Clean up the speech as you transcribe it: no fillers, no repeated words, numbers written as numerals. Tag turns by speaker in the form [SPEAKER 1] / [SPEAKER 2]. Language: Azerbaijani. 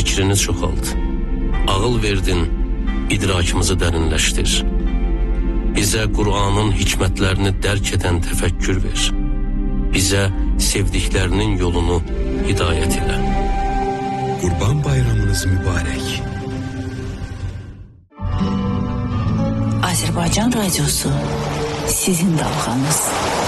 [SPEAKER 1] fikrini çoxalt. Ağıl verdin, idrakımızı dərinləşdir. Bizə Qur'anın hikmətlərini dərk edən təfəkkür ver. Bizə sevdiklərinin yolunu hidayət elə.
[SPEAKER 2] Qurban bayramınız mübarək.
[SPEAKER 3] Azərbaycan Radyosu sizin dalğanız.